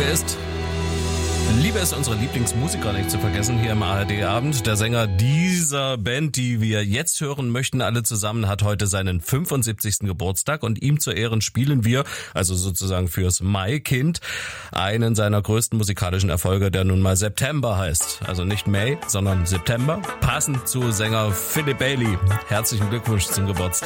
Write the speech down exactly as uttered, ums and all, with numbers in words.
Liebe ist... Liebe ist unsere Lieblingsmusiker, nicht zu vergessen, hier im A R D-Abend. Der Sänger dieser Band, die wir jetzt hören möchten, alle zusammen, hat heute seinen fünfundsiebzigsten Geburtstag und ihm zu Ehren spielen wir, also sozusagen fürs Maikind, einen seiner größten musikalischen Erfolge, der nun mal September heißt. Also nicht May, sondern September, passend zu Sänger Philip Bailey. Herzlichen Glückwunsch zum Geburtstag.